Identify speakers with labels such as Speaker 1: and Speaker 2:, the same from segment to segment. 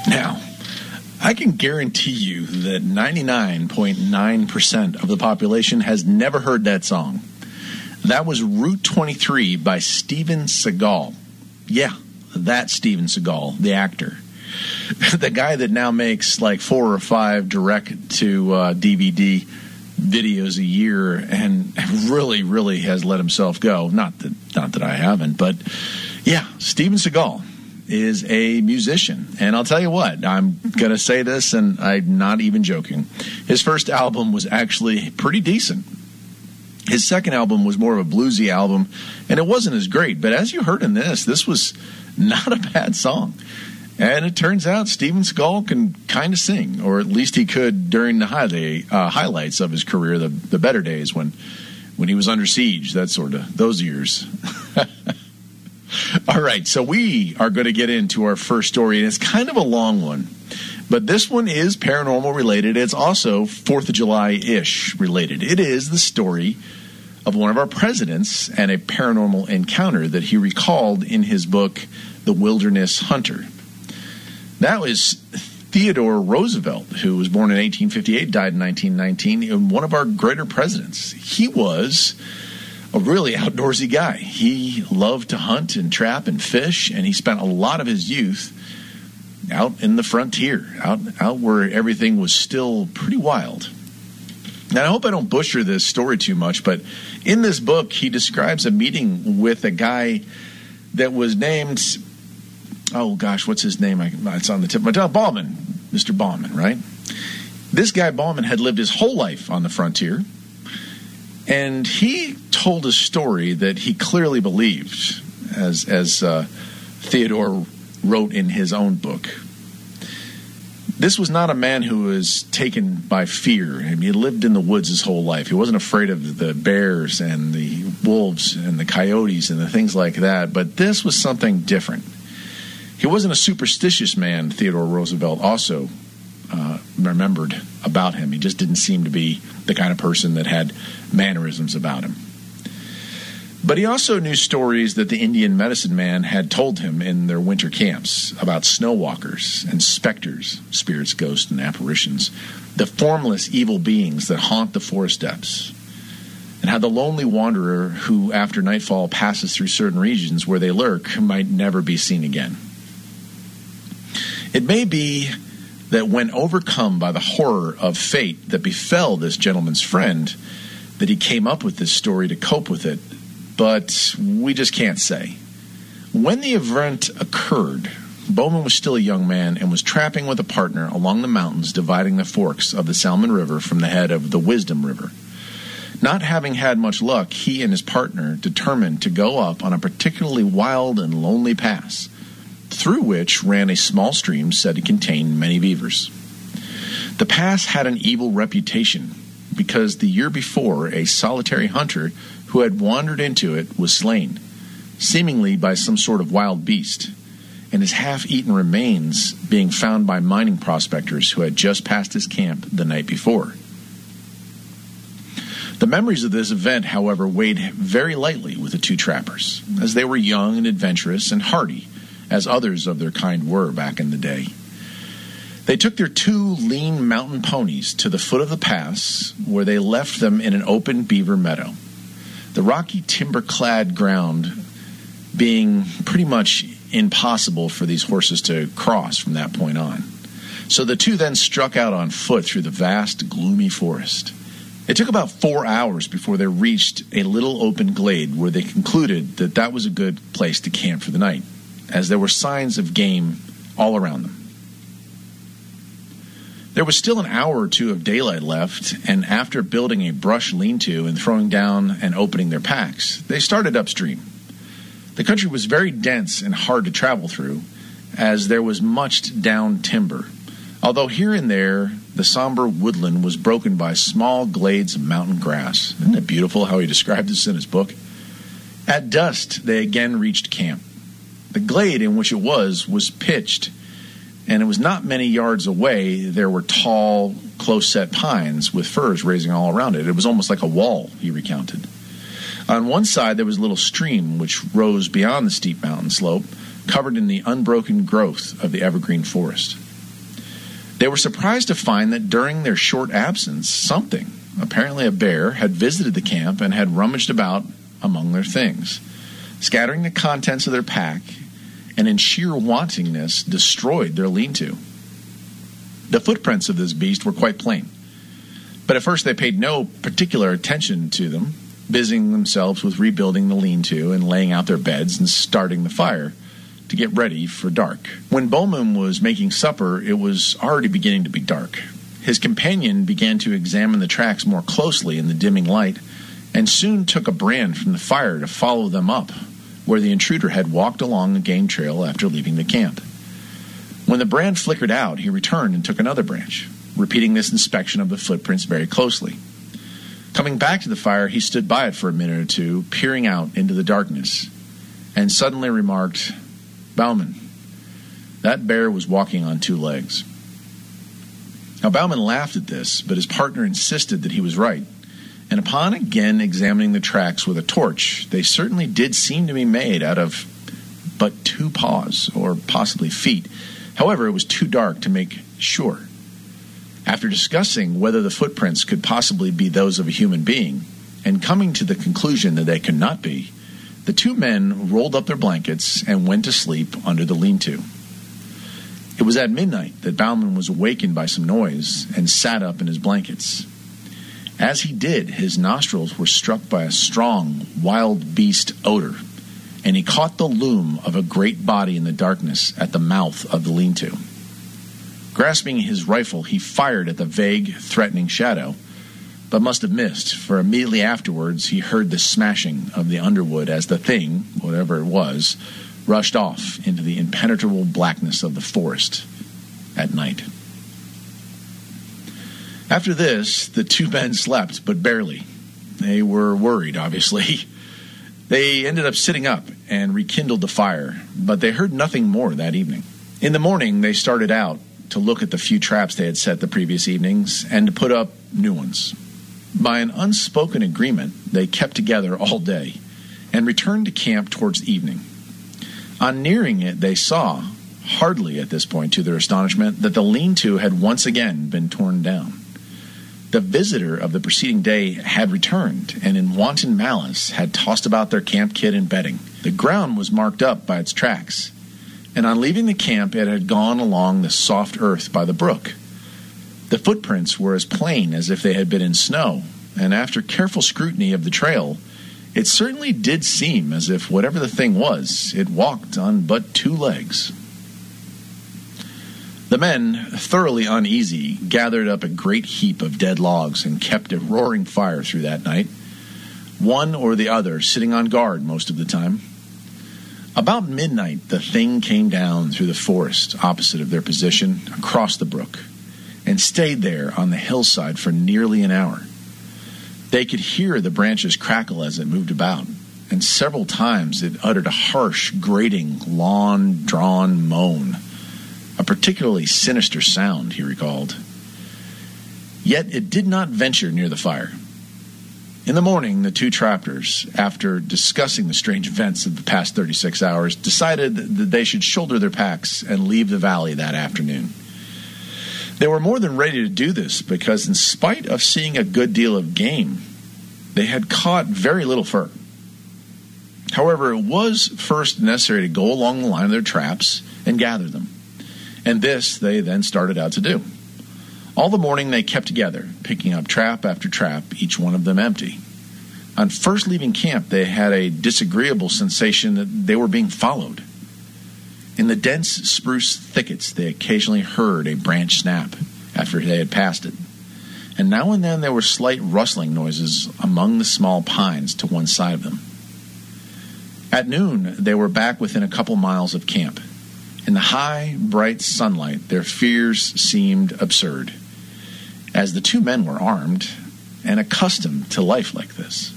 Speaker 1: Now, I can guarantee you that 99.9% of the population has never heard that song. That was Route 23 by Steven Seagal. Yeah, that's Steven Seagal, the actor. The guy that now makes like 4 or 5 direct-to-DVD videos a year and really, really has let himself go. Not that I haven't, but yeah, Steven Seagal is a musician. And I'll tell you what, I'm going to say this, and I'm not even joking. His first album was actually pretty decent. His second album was more of a bluesy album, and it wasn't as great. But as you heard in this was not a bad song. And it turns out Steven Seagal can kind of sing, or at least he could during the highlights of his career, the better days when he was under siege, those years. All right, so we are going to get into our first story, and it's kind of a long one. But this one is paranormal related. It's also 4th of July-ish related. It is the story of one of our presidents and a paranormal encounter that he recalled in his book, The Wilderness Hunter. That was Theodore Roosevelt, who was born in 1858, died in 1919, and one of our greater presidents. He was a really outdoorsy guy. He loved to hunt and trap and fish, and he spent a lot of his youth out in the frontier, out where everything was still pretty wild. Now, I hope I don't butcher this story too much, but in this book, he describes a meeting with a guy that was named, oh gosh, what's his name? It's on the tip of my tongue. Bauman, Mr. Bauman, right? This guy Bauman had lived his whole life on the frontier, and he told a story that he clearly believed, as Theodore wrote in his own book. This was not a man who was taken by fear. I mean, he lived in the woods his whole life. He wasn't afraid of the bears and the wolves and the coyotes and the things like that, but this was something different. He wasn't a superstitious man, Theodore Roosevelt also remembered about him. He just didn't seem to be the kind of person that had mannerisms about him. But he also knew stories that the Indian medicine man had told him in their winter camps about snowwalkers and specters, spirits, ghosts, and apparitions, the formless evil beings that haunt the forest depths, and how the lonely wanderer who, after nightfall, passes through certain regions where they lurk might never be seen again. It may be that when overcome by the horror of fate that befell this gentleman's friend, that he came up with this story to cope with it, but we just can't say. When the event occurred, Bowman was still a young man and was trapping with a partner along the mountains dividing the forks of the Salmon River from the head of the Wisdom River. Not having had much luck, he and his partner determined to go up on a particularly wild and lonely pass, through which ran a small stream said to contain many beavers. The pass had an evil reputation because the year before a solitary hunter who had wandered into it was slain, seemingly by some sort of wild beast, and his half-eaten remains being found by mining prospectors who had just passed his camp the night before. The memories of this event, however, weighed very lightly with the two trappers, as they were young and adventurous and hardy, as others of their kind were back in the day. They took their 2 lean mountain ponies to the foot of the pass, where they left them in an open beaver meadow, the rocky timber-clad ground being pretty much impossible for these horses to cross from that point on. So the two then struck out on foot through the vast, gloomy forest. It took about 4 hours before they reached a little open glade where they concluded that that was a good place to camp for the night, as there were signs of game all around them. There was still an hour or two of daylight left, and after building a brush lean-to and throwing down and opening their packs, they started upstream. The country was very dense and hard to travel through, as there was much down timber, although here and there the somber woodland was broken by small glades of mountain grass. Isn't it beautiful how he described this in his book? At dusk, they again reached camp. The glade in which it was pitched, and it was not many yards away. There were tall, close-set pines with firs raising all around it. It was almost like a wall, he recounted. On one side, there was a little stream which rose beyond the steep mountain slope, covered in the unbroken growth of the evergreen forest. They were surprised to find that during their short absence, something, apparently a bear, had visited the camp and had rummaged about among their things, scattering the contents of their pack, and in sheer wantingness destroyed their lean-to. The footprints of this beast were quite plain, but at first they paid no particular attention to them, busying themselves with rebuilding the lean-to and laying out their beds and starting the fire to get ready for dark. When Bowman was making supper, it was already beginning to be dark. His companion began to examine the tracks more closely in the dimming light, and soon took a brand from the fire to follow them up, where the intruder had walked along the game trail after leaving the camp. When the brand flickered out, he returned and took another branch, repeating this inspection of the footprints very closely. Coming back to the fire, he stood by it for a minute or two, peering out into the darkness, and suddenly remarked, "Bauman, that bear was walking on 2 legs." Now, Bauman laughed at this, but his partner insisted that he was right, and upon again examining the tracks with a torch, they certainly did seem to be made out of but 2 paws, or possibly feet. However, it was too dark to make sure. After discussing whether the footprints could possibly be those of a human being, and coming to the conclusion that they could not be, the 2 men rolled up their blankets and went to sleep under the lean-to. It was at midnight that Bauman was awakened by some noise and sat up in his blankets. As he did, his nostrils were struck by a strong, wild beast odor, and he caught the loom of a great body in the darkness at the mouth of the lean-to. Grasping his rifle, he fired at the vague, threatening shadow, but must have missed, for immediately afterwards he heard the smashing of the underwood as the thing, whatever it was, rushed off into the impenetrable blackness of the forest at night. After this, the 2 men slept, but barely. They were worried, obviously. They ended up sitting up and rekindled the fire, but they heard nothing more that evening. In the morning, they started out to look at the few traps they had set the previous evenings and to put up new ones. By an unspoken agreement, they kept together all day and returned to camp towards evening. On nearing it, they saw, hardly at this point to their astonishment, that the lean-to had once again been torn down. The visitor of the preceding day had returned, and in wanton malice had tossed about their camp kit and bedding. The ground was marked up by its tracks, and on leaving the camp it had gone along the soft earth by the brook. The footprints were as plain as if they had been in snow, and after careful scrutiny of the trail, it certainly did seem as if whatever the thing was, it walked on but 2 legs. The men, thoroughly uneasy, gathered up a great heap of dead logs and kept a roaring fire through that night, one or the other sitting on guard most of the time. About midnight, the thing came down through the forest opposite of their position, across the brook, and stayed there on the hillside for nearly an hour. They could hear the branches crackle as it moved about, and several times it uttered a harsh, grating, long-drawn moan, a particularly sinister sound, he recalled. Yet it did not venture near the fire. In the morning, the 2 trappers, after discussing the strange events of the past 36 hours, decided that they should shoulder their packs and leave the valley that afternoon. They were more than ready to do this because, in spite of seeing a good deal of game, they had caught very little fur. However, it was first necessary to go along the line of their traps and gather them, and this they then started out to do. All the morning they kept together, picking up trap after trap, each one of them empty. On first leaving camp, they had a disagreeable sensation that they were being followed. In the dense spruce thickets, they occasionally heard a branch snap after they had passed it, and now and then there were slight rustling noises among the small pines to one side of them. At noon, they were back within a couple miles of camp. In the high, bright sunlight, their fears seemed absurd, as the 2 men were armed and accustomed to life like this.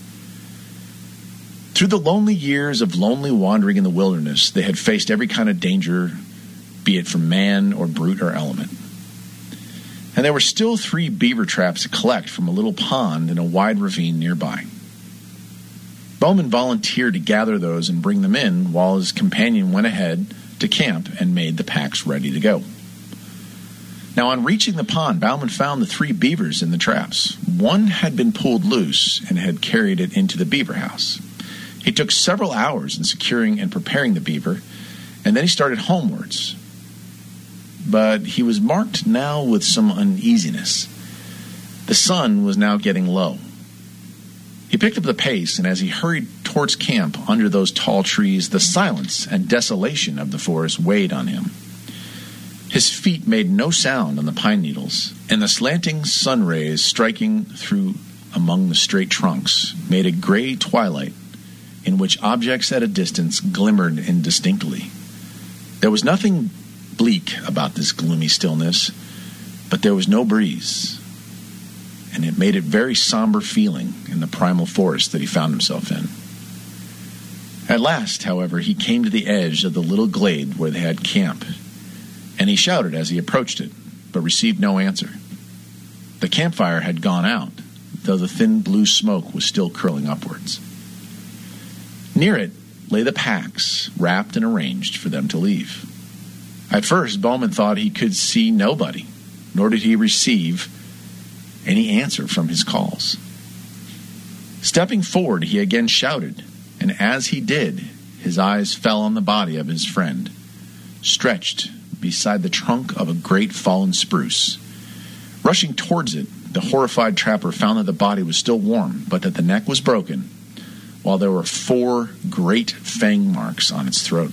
Speaker 1: Through the lonely years of lonely wandering in the wilderness, they had faced every kind of danger, be it from man or brute or element. And there were still 3 beaver traps to collect from a little pond in a wide ravine nearby. Bowman volunteered to gather those and bring them in, while his companion went ahead to camp and made the packs ready to go. Now, on reaching the pond, Bauman found the 3 beavers in the traps. One had been pulled loose and had carried it into the beaver house. He took several hours in securing and preparing the beaver, and then he started homewards. But he was marked now with some uneasiness. The sun was now getting low. He picked up the pace, and as he hurried towards camp under those tall trees, the silence and desolation of the forest weighed on him. His feet made no sound on the pine needles, and the slanting sun rays striking through among the straight trunks made a gray twilight in which objects at a distance glimmered indistinctly. There was nothing bleak about this gloomy stillness, but there was no breeze, and it made it very somber feeling in the primal forest that he found himself in. At last, however, he came to the edge of the little glade where they had camp, and he shouted as he approached it, but received no answer. The campfire had gone out, though the thin blue smoke was still curling upwards. Near it lay the packs, wrapped and arranged for them to leave. At first, Bauman thought he could see nobody, nor did he receive any answer from his calls. Stepping forward, he again shouted, and as he did, his eyes fell on the body of his friend, stretched beside the trunk of a great fallen spruce. Rushing towards it, the horrified trapper found that the body was still warm, but that the neck was broken, while there were 4 great fang marks on its throat.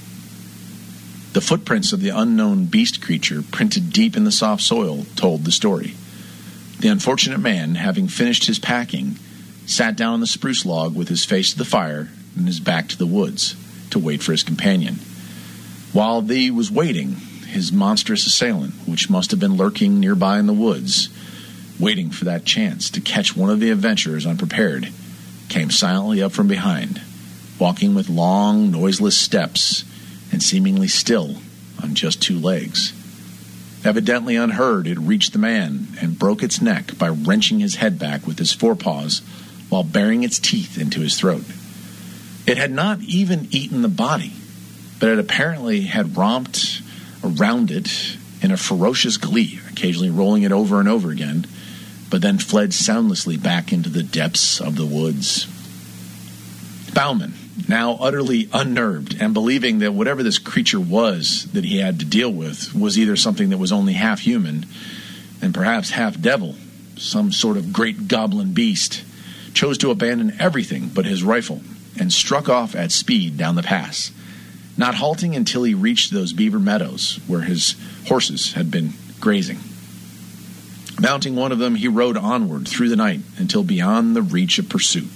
Speaker 1: The footprints of the unknown beast creature, printed deep in the soft soil, told the story. The unfortunate man, having finished his packing, sat down on the spruce log with his face to the fire and his back to the woods to wait for his companion. While he was waiting, his monstrous assailant, which must have been lurking nearby in the woods, waiting for that chance to catch one of the adventurers unprepared, came silently up from behind, walking with long, noiseless steps and seemingly still on just 2 legs. Evidently unheard, it reached the man and broke its neck by wrenching his head back with his forepaws while burying its teeth into his throat. It had not even eaten the body, but it apparently had romped around it in a ferocious glee, occasionally rolling it over and over again, but then fled soundlessly back into the depths of the woods. Bauman, now utterly unnerved and believing that whatever this creature was that he had to deal with was either something that was only half human and perhaps half devil, some sort of great goblin beast, chose to abandon everything but his rifle and struck off at speed down the pass, not halting until he reached those beaver meadows where his horses had been grazing. Mounting one of them, he rode onward through the night until beyond the reach of pursuit.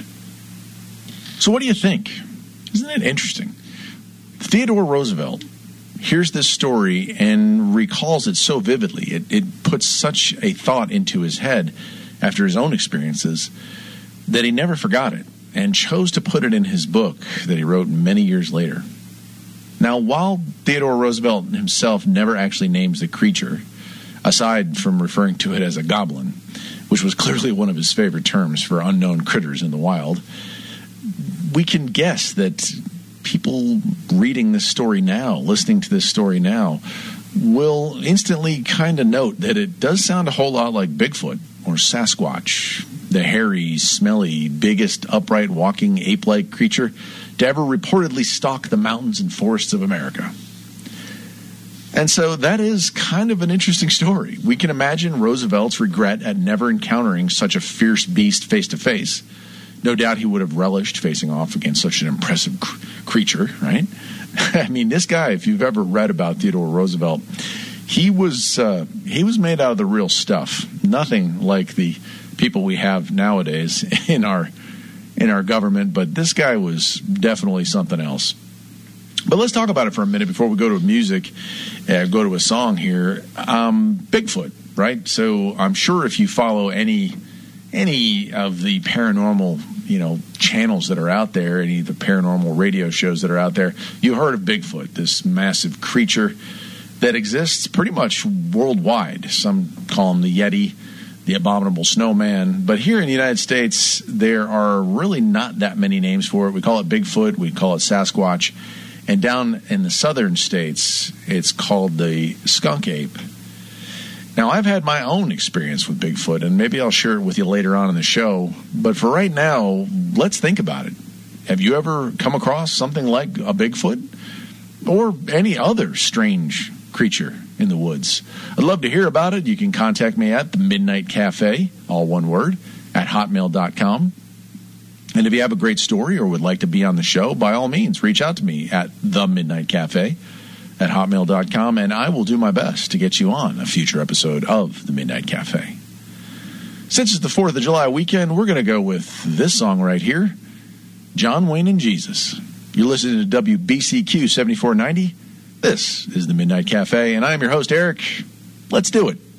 Speaker 1: So what do you think? Isn't it interesting? Theodore Roosevelt hears this story and recalls it so vividly. It puts such a thought into his head after his own experiences that he never forgot it and chose to put it in his book that he wrote many years later. Now, while Theodore Roosevelt himself never actually names the creature, aside from referring to it as a goblin, which was clearly one of his favorite terms for unknown critters in the wild, we can guess that people reading this story now, listening to this story now, will instantly kind of note that it does sound a whole lot like Bigfoot or Sasquatch, the hairy, smelly, biggest upright walking ape-like creature to ever reportedly stalk the mountains and forests of America. And so that is kind of an interesting story. We can imagine Roosevelt's regret at never encountering such a fierce beast face to face. No doubt he would have relished facing off against such an impressive creature, right? I mean, this guy, if you've ever read about Theodore Roosevelt, he was made out of the real stuff. Nothing like the people we have nowadays in our government, but this guy was definitely something else. But let's talk about it for a minute before we go to music, go to a song here. Bigfoot, right? So I'm sure if you follow any of the paranormal, channels that are out there, any of the paranormal radio shows that are out there, you heard of Bigfoot, this massive creature that exists pretty much worldwide. Some call him the Yeti, the abominable snowman. But here in the United States, there are really not that many names for it. We call it Bigfoot, we call it Sasquatch. And down in the southern states, it's called the skunk ape. Now, I've had my own experience with Bigfoot, and maybe I'll share it with you later on in the show. But for right now, let's think about it. Have you ever come across something like a Bigfoot or any other strange creature in the woods? I'd love to hear about it. You can contact me at the Midnight Cafe, all one word, at hotmail.com. And if you have a great story or would like to be on the show, by all means, reach out to me at the Midnight Cafe at hotmail.com, and I will do my best to get you on a future episode of the Midnight Cafe. Since it's the 4th of July weekend, we're going to go with this song right here, John Wayne and Jesus. You're listening to WBCQ 7490. This is the Midnight Cafe, and I'm your host, Eric. Let's do it.